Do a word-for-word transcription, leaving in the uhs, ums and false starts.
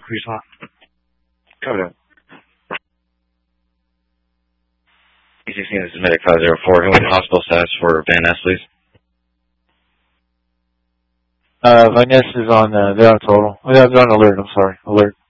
Who's hot? Coming up. E sixteen, this is Medic five zero four. Who in hospital status for Van Ness, please? Uh, Van Ness is on, uh, they're on total. They're on alert, I'm sorry. Alert.